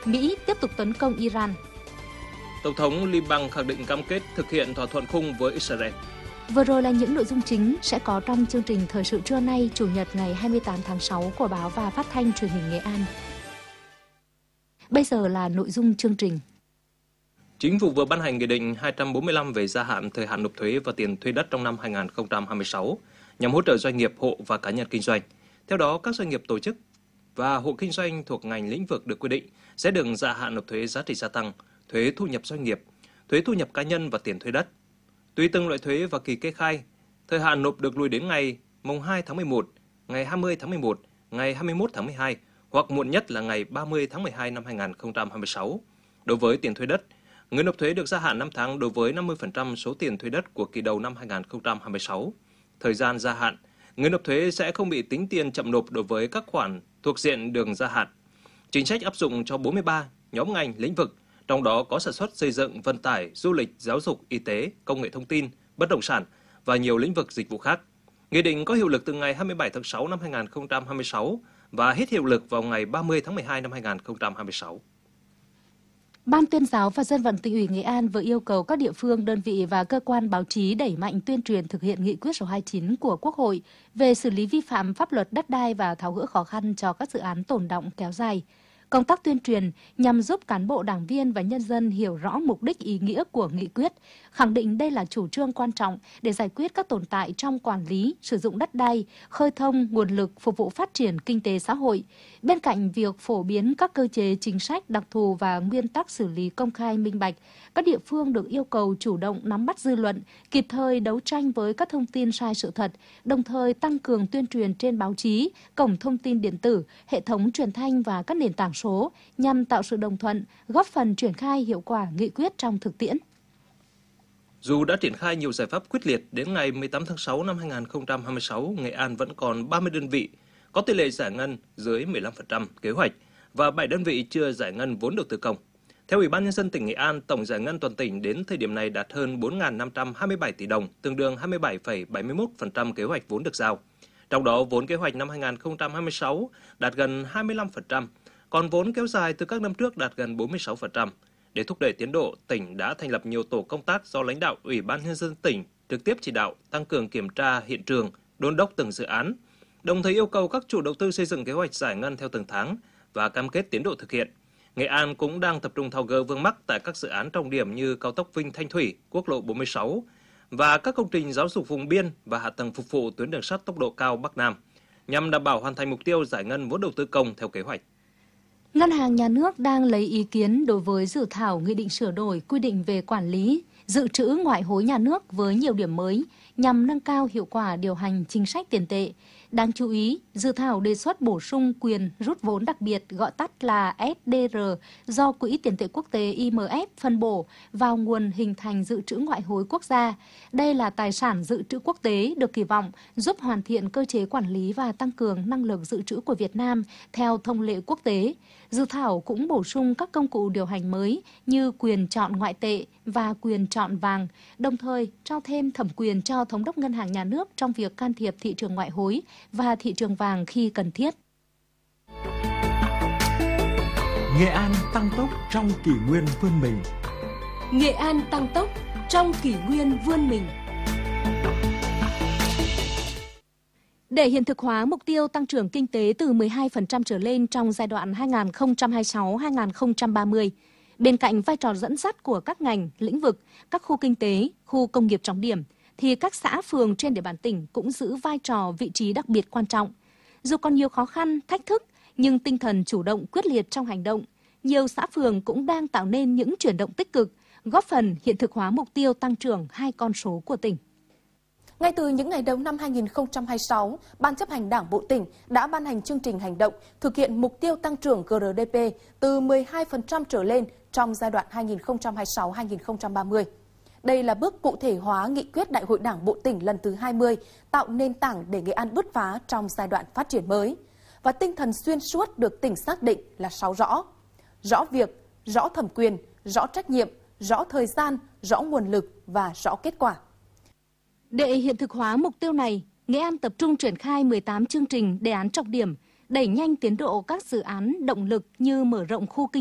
Mỹ tiếp tục tấn công Iran. Tổng thống Liban khẳng định cam kết thực hiện thỏa thuận khung với Israel. Vừa rồi là những nội dung chính sẽ có trong chương trình Thời sự trưa nay, Chủ nhật ngày 28 tháng 6 của Báo và Phát thanh Truyền hình Nghệ An. Bây giờ là nội dung chương trình. Chính phủ vừa ban hành Nghị định 245 về gia hạn thời hạn nộp thuế và tiền thuê đất trong năm 2026 nhằm hỗ trợ doanh nghiệp, hộ và cá nhân kinh doanh. Theo đó, các doanh nghiệp, tổ chức và hộ kinh doanh thuộc ngành lĩnh vực được quy định sẽ được gia hạn nộp thuế giá trị gia tăng, thuế thu nhập doanh nghiệp, thuế thu nhập cá nhân và tiền thuê đất. Tùy từng loại thuế và kỳ kê khai, thời hạn nộp được lùi đến ngày mùng 2 tháng 11, ngày 20 tháng 11, ngày 21 tháng 12 hoặc muộn nhất là ngày 30 tháng 12 năm 2026. Đối với tiền thuê đất, người nộp thuế được gia hạn 5 tháng đối với 50% số tiền thuê đất của kỳ đầu năm 2026. Thời gian gia hạn, người nộp thuế sẽ không bị tính tiền chậm nộp đối với các khoản thuộc diện được gia hạn. Chính sách áp dụng cho 43 nhóm ngành lĩnh vực, trong đó có sản xuất, xây dựng, vận tải, du lịch, giáo dục, y tế, công nghệ thông tin, bất động sản và nhiều lĩnh vực dịch vụ khác. Nghị định có hiệu lực từ ngày 27 tháng 6 năm 2026 và hết hiệu lực vào ngày 30 tháng 12 năm 2026. Ban Tuyên giáo và Dân vận Tỉnh ủy Nghệ An vừa yêu cầu các địa phương, đơn vị và cơ quan báo chí đẩy mạnh tuyên truyền thực hiện nghị quyết số 29 của Quốc hội về xử lý vi phạm pháp luật đất đai và tháo gỡ khó khăn cho các dự án tồn đọng kéo dài. Công tác tuyên truyền nhằm giúp cán bộ, đảng viên và nhân dân hiểu rõ mục đích, ý nghĩa của nghị quyết, khẳng định đây là chủ trương quan trọng để giải quyết các tồn tại trong quản lý, sử dụng đất đai, khơi thông nguồn lực phục vụ phát triển kinh tế xã hội. Bên cạnh việc phổ biến các cơ chế chính sách đặc thù và nguyên tắc xử lý công khai minh bạch, các địa phương được yêu cầu chủ động nắm bắt dư luận, kịp thời đấu tranh với các thông tin sai sự thật, đồng thời tăng cường tuyên truyền trên báo chí, cổng thông tin điện tử, hệ thống truyền thanh và các nền tảng số nhằm tạo sự đồng thuận, góp phần triển khai hiệu quả nghị quyết trong thực tiễn. Dù đã triển khai nhiều giải pháp quyết liệt, đến ngày 18 tháng 6 năm 2026, Nghệ An vẫn còn 30 đơn vị có tỷ lệ giải ngân dưới 15% kế hoạch và 7 đơn vị chưa giải ngân vốn đầu tư công. Theo Ủy ban Nhân dân tỉnh Nghệ An, tổng giải ngân toàn tỉnh đến thời điểm này đạt hơn 4.527 tỷ đồng, tương đương 27,71% kế hoạch vốn được giao. Trong đó, vốn kế hoạch năm 2026 đạt gần 25%, còn vốn kéo dài từ các năm trước đạt gần 46%. Để thúc đẩy tiến độ, tỉnh đã thành lập nhiều tổ công tác do lãnh đạo Ủy ban Nhân dân tỉnh trực tiếp chỉ đạo, tăng cường kiểm tra hiện trường, đôn đốc từng dự án, đồng thời yêu cầu các chủ đầu tư xây dựng kế hoạch giải ngân theo từng tháng và cam kết tiến độ thực hiện. Nghệ An cũng đang tập trung tháo gỡ vướng mắc tại các dự án trọng điểm như cao tốc Vinh - Thanh Thủy, quốc lộ 46 và các công trình giáo dục vùng biên và hạ tầng phục vụ tuyến đường sắt tốc độ cao Bắc Nam, nhằm đảm bảo hoàn thành mục tiêu giải ngân vốn đầu tư công theo kế hoạch. Ngân hàng Nhà nước đang lấy ý kiến đối với dự thảo nghị định sửa đổi quy định về quản lý, dự trữ ngoại hối nhà nước với nhiều điểm mới nhằm nâng cao hiệu quả điều hành chính sách tiền tệ. Đáng chú ý, dự thảo đề xuất bổ sung quyền rút vốn đặc biệt gọi tắt là SDR do Quỹ tiền tệ quốc tế IMF phân bổ vào nguồn hình thành dự trữ ngoại hối quốc gia. Đây là tài sản dự trữ quốc tế được kỳ vọng giúp hoàn thiện cơ chế quản lý và tăng cường năng lực dự trữ của Việt Nam theo thông lệ quốc tế. Dự thảo cũng bổ sung các công cụ điều hành mới như quyền chọn ngoại tệ và quyền chọn vàng, đồng thời trao thêm thẩm quyền cho Thống đốc Ngân hàng Nhà nước trong việc can thiệp thị trường ngoại hối và thị trường vàng khi cần thiết. Nghệ An tăng tốc trong kỷ nguyên vươn mình. Nghệ An tăng tốc trong kỷ nguyên vươn mình. Để hiện thực hóa mục tiêu tăng trưởng kinh tế từ 12% trở lên trong giai đoạn 2026-2030, bên cạnh vai trò dẫn dắt của các ngành, lĩnh vực, các khu kinh tế, khu công nghiệp trọng điểm, thì các xã phường trên địa bàn tỉnh cũng giữ vai trò vị trí đặc biệt quan trọng. Dù còn nhiều khó khăn, thách thức, nhưng tinh thần chủ động quyết liệt trong hành động, nhiều xã phường cũng đang tạo nên những chuyển động tích cực, góp phần hiện thực hóa mục tiêu tăng trưởng 2 con số của tỉnh. Ngay từ những ngày đầu năm 2026, Ban chấp hành Đảng bộ tỉnh đã ban hành chương trình hành động thực hiện mục tiêu tăng trưởng GRDP từ 12% trở lên trong giai đoạn 2026-2030. Đây là bước cụ thể hóa nghị quyết Đại hội Đảng bộ tỉnh lần thứ 20, tạo nền tảng để Nghệ An bứt phá trong giai đoạn phát triển mới. Và tinh thần xuyên suốt được tỉnh xác định là 6 rõ. Rõ việc, rõ thẩm quyền, rõ trách nhiệm, rõ thời gian, rõ nguồn lực và rõ kết quả. Để hiện thực hóa mục tiêu này, Nghệ An tập trung triển khai 18 chương trình đề án trọng điểm, đẩy nhanh tiến độ các dự án động lực như mở rộng khu kinh